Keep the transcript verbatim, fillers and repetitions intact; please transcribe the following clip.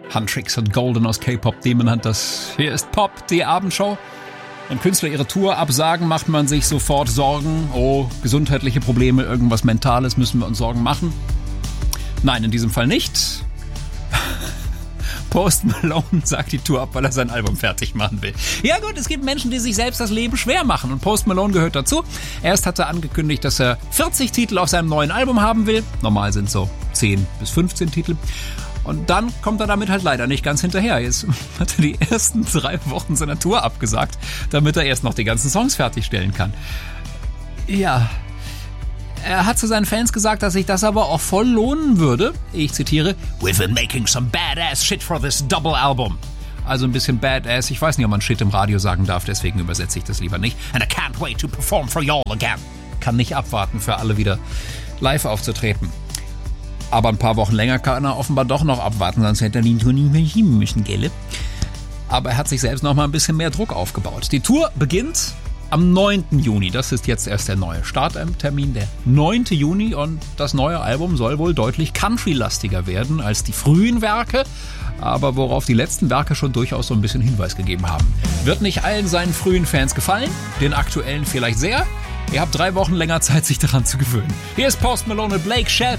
Huntrix und Golden aus K-Pop Demon Hunters. Hier ist Pop, die Abendshow. Wenn Künstler ihre Tour absagen, macht man sich sofort Sorgen. Oh, gesundheitliche Probleme, irgendwas Mentales, müssen wir uns Sorgen machen? Nein, in diesem Fall nicht. Post Malone sagt die Tour ab, weil er sein Album fertig machen will. Ja gut, es gibt Menschen, die sich selbst das Leben schwer machen und Post Malone gehört dazu. Erst hat er angekündigt, dass er vierzig Titel auf seinem neuen Album haben will. Normal sind so zehn bis fünfzehn Titel. Und dann kommt er damit halt leider nicht ganz hinterher. Jetzt hat er die ersten drei Wochen seiner Tour abgesagt, damit er erst noch die ganzen Songs fertigstellen kann. Ja... Er hat zu seinen Fans gesagt, dass sich das aber auch voll lohnen würde. Ich zitiere, "We've been making some badass shit for this double album." Also ein bisschen badass. Ich weiß nicht, ob man Shit im Radio sagen darf, deswegen übersetze ich das lieber nicht. "And I can't wait to perform for y'all again." Kann nicht abwarten, für alle wieder live aufzutreten. Aber ein paar Wochen länger kann er offenbar doch noch abwarten, sonst hätte er die Tour nicht mehr schieben müssen, gell? Aber er hat sich selbst noch mal ein bisschen mehr Druck aufgebaut. Die Tour beginnt am neunten Juni, das ist jetzt erst der neue Starttermin, der neunte Juni, und das neue Album soll wohl deutlich country-lastiger werden als die frühen Werke, aber worauf die letzten Werke schon durchaus so ein bisschen Hinweis gegeben haben. Wird nicht allen seinen frühen Fans gefallen, den aktuellen vielleicht sehr. Ihr habt drei Wochen länger Zeit, sich daran zu gewöhnen. Hier ist Post Malone und Blake Shelton.